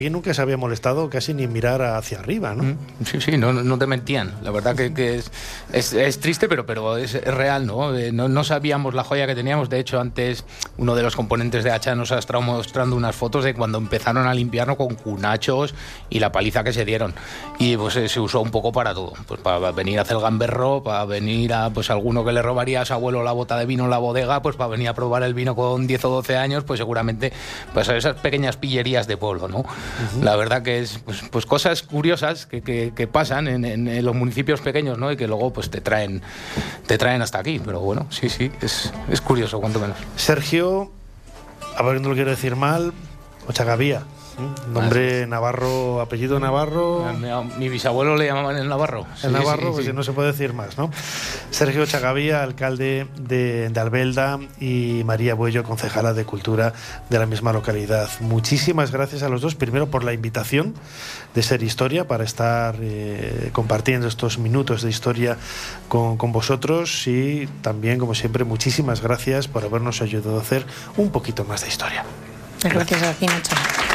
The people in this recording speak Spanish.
Y nunca se había molestado casi ni mirar hacia arriba, ¿no? Sí, no te mentían. La verdad que es triste, pero es real, ¿no? No sabíamos la joya que teníamos. De hecho, antes uno de los componentes de Hacha nos ha estado mostrando unas fotos de cuando empezaron a limpiarnos con cunachos y la paliza que se dieron. Y pues se usó un poco para todo. Pues para venir a hacer el gamberro, para venir a pues alguno que le robaría a su abuelo la bota de vino en la bodega, pues para venir a probar el vino con 10 o 12 años, pues seguramente pues esas pequeñas pillerías de pueblo, ¿no? La verdad que es pues cosas curiosas que pasan en los municipios pequeños, ¿no? Y que luego pues te traen hasta aquí. Pero bueno, sí, es curioso, cuanto menos. Sergio, a ver, no lo quiero decir mal, Ochagavía. Nombre navarro, apellido navarro. Mi bisabuelo le llamaban el Navarro. El Navarro, pues no se puede decir más, ¿no? Sergio Ochagavía, alcalde de Albelda, y María Buello, concejala de Cultura de la misma localidad. Muchísimas gracias a los dos, primero por la invitación de Ser Historia, para estar compartiendo estos minutos de historia con vosotros, y también, como siempre, muchísimas gracias por habernos ayudado a hacer un poquito más de historia. Gracias a ti, Nacho.